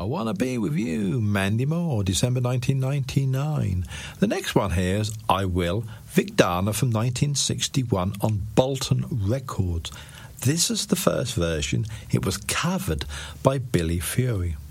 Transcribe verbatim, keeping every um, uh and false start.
Wanna Be With You, Mandy Moore, December nineteen ninety-nine. The next one here is I Will, Vic Dana from nineteen sixty-one on Bolton Records. This is the first version. It was covered by Billy Fury.